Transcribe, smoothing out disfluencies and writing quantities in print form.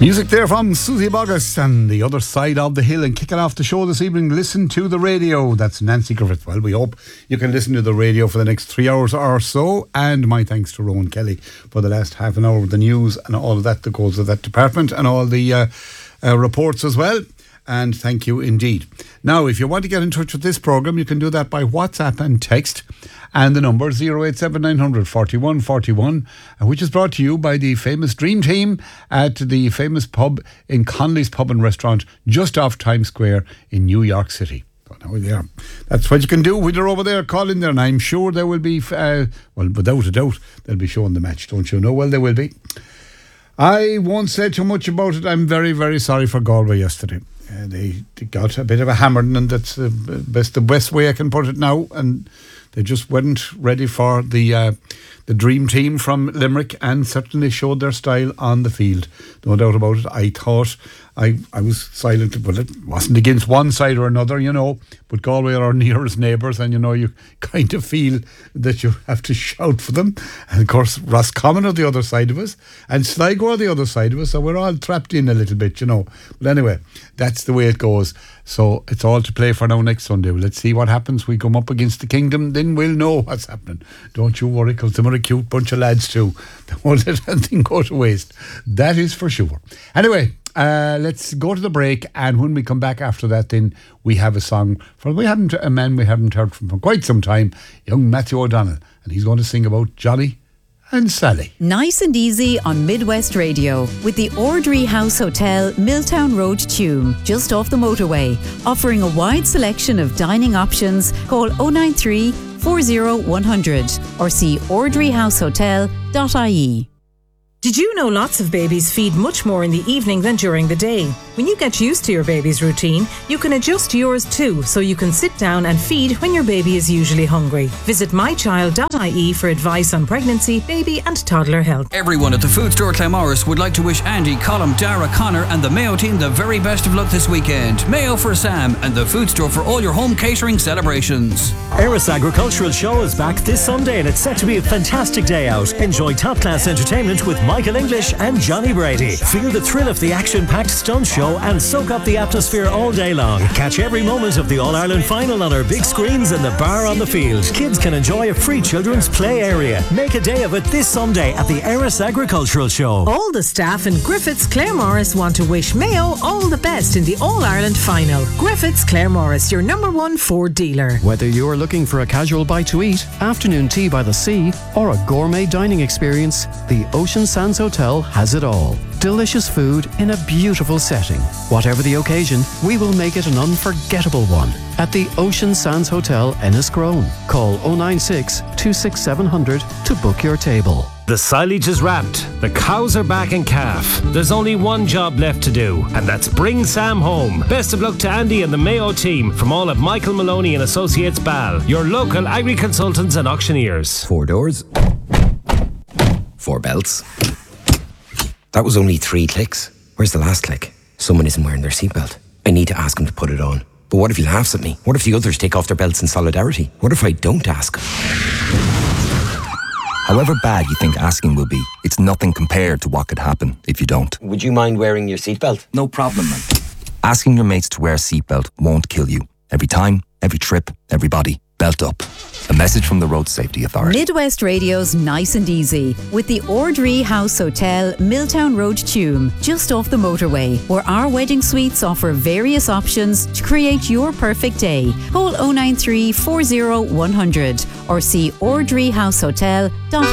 Music there from Susie Boggess and The Other Side of the Hill. And kicking off the show this evening, listen to the radio. That's Nancy Griffith. Well, we hope you can listen to the radio for the next 3 hours or so. And my thanks to Rowan Kelly for the last half an hour with the news and all of that goes with that department and all the reports as well. And thank you indeed. Now, if you want to get in touch with this programme, you can do that by WhatsApp and text. And the number 087 900 41 41, which is brought to you by the famous Dream Team at the famous pub in Conley's Pub and Restaurant just off Times Square in New York City. So now there. That's what you can do when you're over there. Call in there, and I'm sure there will be, well, without a doubt, they'll be showing the match, don't you know? Well, they will be. I won't say too much about it. I'm very, very sorry for Galway yesterday. They got a bit of a hammering, and that's the best way I can put it now. And they just weren't ready for the Dream Team from Limerick, and certainly showed their style on the field. No doubt about it. I thought I was silent, but it wasn't against one side or another, you know. But Galway are our nearest neighbours, and you know, you kind of feel that you have to shout for them. And of course, Roscommon are the other side of us, and Sligo are the other side of us, so we're all trapped in a little bit, you know. But anyway, that's the way it goes. So it's all to play for now next Sunday. Well, let's see what happens. We come up against the Kingdom, then we'll know what's happening. Don't you worry, because they're a cute bunch of lads too. They won't let anything go to waste. That is for sure. Anyway, let's go to the break, and when we come back after that, then we have a song for a man we haven't heard from for quite some time, young Matthew O'Donnell, and he's going to sing about Johnny and Sally. Nice and easy on Midwest Radio with the Ordry House Hotel, Milltown Road, Tuam, just off the motorway, offering a wide selection of dining options. Call 093 40 100 or see ordryhousehotel.ie. Did you know lots of babies feed much more in the evening than during the day? When you get used to your baby's routine, you can adjust yours too, so you can sit down and feed when your baby is usually hungry. Visit mychild.ie for advice on pregnancy, baby and toddler health. Everyone at the Food Store Claremorris would like to wish Andy, Colm, Dara, Connor and the Mayo team the very best of luck this weekend. Mayo for Sam and the Food Store for all your home catering celebrations. Eris Agricultural Show is back this Sunday, and it's set to be a fantastic day out. Enjoy top-class entertainment with Michael English and Johnny Brady. Feel the thrill of the action-packed stunt show and soak up the atmosphere all day long. Catch every moment of the All-Ireland final on our big screens in the bar on the field. Kids can enjoy a free children's play area. Make a day of it this Sunday at the Eris Agricultural Show. All the staff in Griffiths Claremorris want to wish Mayo all the best in the All-Ireland final. Griffiths Claremorris, your #1 Ford dealer. Whether you're looking for a casual bite to eat, afternoon tea by the sea, or a gourmet dining experience, the Ocean Sands Hotel has it all. Delicious food in a beautiful setting. Whatever the occasion, we will make it an unforgettable one at the Ocean Sands Hotel, Enniscrone. Call 096 26 700 to book your table. The silage is wrapped, the cows are back in calf. There's only one job left to do, and that's bring Sam home. Best of luck to Andy and the Mayo team from all of Michael Maloney and Associates Bal, your local agri-consultants and auctioneers. 4 doors, 4 belts. That was only 3 clicks. Where's the last click? Someone isn't wearing their seatbelt. I need to ask him to put it on. But what if he laughs at me? What if the others take off their belts in solidarity? What if I don't ask? However bad you think asking will be, it's nothing compared to what could happen if you don't. Would you mind wearing your seatbelt? No problem, man. Asking your mates to wear a seatbelt won't kill you. Every time, every trip, everybody, belt up. A message from the Road Safety Authority. Midwest Radio's Nice and Easy with the Ordry House Hotel, Milltown Road, Tuam, just off the motorway, where our wedding suites offer various options to create your perfect day. Call 093 40 100 or see ordryhousehotel.ie.